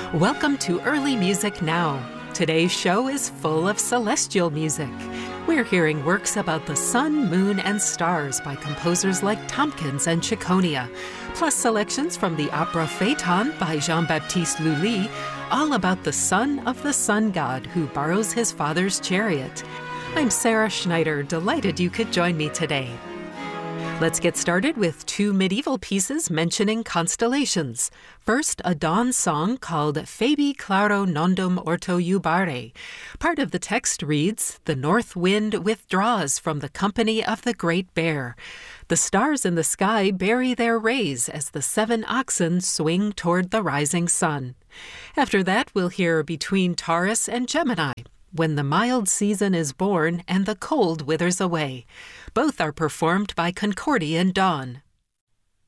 Welcome to Early Music Now. Today's show is full of celestial music. We're hearing works about the sun, moon, and stars by composers like Tompkins and Cicconia, plus selections from the opera Phaeton by Jean-Baptiste Lully, all about the son of the sun god who borrows his father's chariot. I'm Sarah Schneider, delighted you could join me today. Let's get started with two medieval pieces mentioning constellations. First, a dawn song called Fabi claro nondum orto iubare. Part of the text reads, "The north wind withdraws from the company of the great bear. The stars in the sky bury their rays as the 7 oxen swing toward the rising sun." After that, we'll hear Between Taurus and Gemini, When the mild season is born and the cold withers away. Both are performed by Concordian Dawn.